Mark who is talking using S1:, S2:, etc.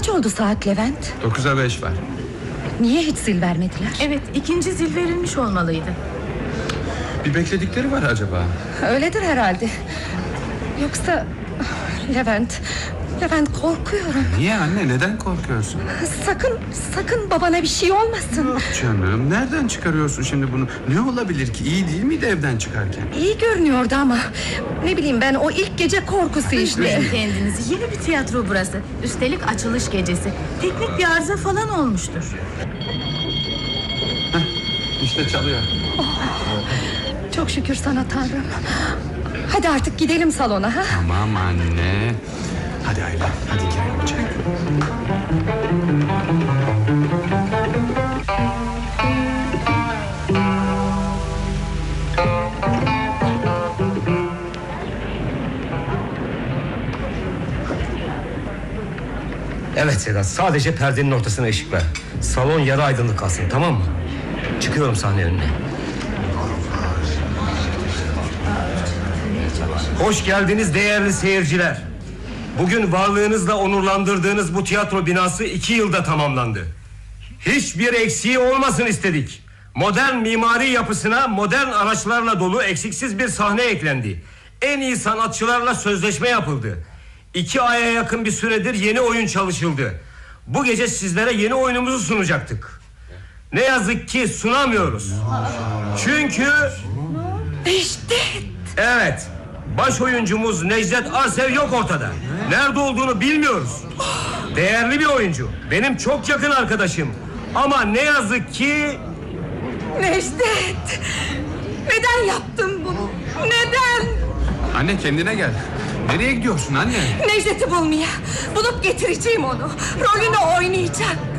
S1: oldu saat Levent?
S2: 9'a 5 var.
S1: Niye hiç zil vermediler?
S3: Evet, ikinci zil verilmiş olmalıydı.
S2: Bir bekledikleri var acaba?
S1: Öyledir herhalde. Yoksa... Levent korkuyorum.
S2: Niye anne, neden korkuyorsun?
S1: Sakın babana bir şey olmasın.
S2: Yok canım, nereden çıkarıyorsun şimdi bunu? Ne olabilir ki, iyi değil miydi evden çıkarken?
S1: İyi görünüyordu ama ne bileyim ben, o ilk gece korkusu işte.
S3: Üzmeyin kendinizi, yeni bir tiyatro burası. Üstelik açılış gecesi. Teknik bir arıza falan olmuştur.
S2: İşte çalıyor.
S1: Çok şükür sana Tanrım. Hadi artık gidelim salona ha?
S2: Tamam anne. Hadi Ayla, hadi girelim içeri.
S4: Evet Sedat, sadece perdenin ortasına ışık ver. Salon yarı aydınlık kalsın, tamam mı? Çıkıyorum sahne önüne. Hoş geldiniz değerli seyirciler. Bugün varlığınızla onurlandırdığınız bu tiyatro binası 2 yılda tamamlandı. Hiçbir eksiği olmasın istedik. Modern mimari yapısına modern araçlarla dolu eksiksiz bir sahne eklendi. En iyi sanatçılarla sözleşme yapıldı. 2 aya yakın bir süredir yeni oyun çalışıldı. Bu gece sizlere yeni oyunumuzu sunacaktık. Ne yazık ki sunamıyoruz. Çünkü...
S1: Necdet!
S4: Evet, baş oyuncumuz Necdet Arsev yok ortada. Nerede olduğunu bilmiyoruz. Değerli bir oyuncu, benim çok yakın arkadaşım. Ama ne yazık ki...
S1: Necdet! Neden yaptın bunu? Neden?
S2: Anne kendine gel. Nereye gidiyorsun anne?
S1: Necdet'i bulup getireceğim onu. Rolünü oynayacak.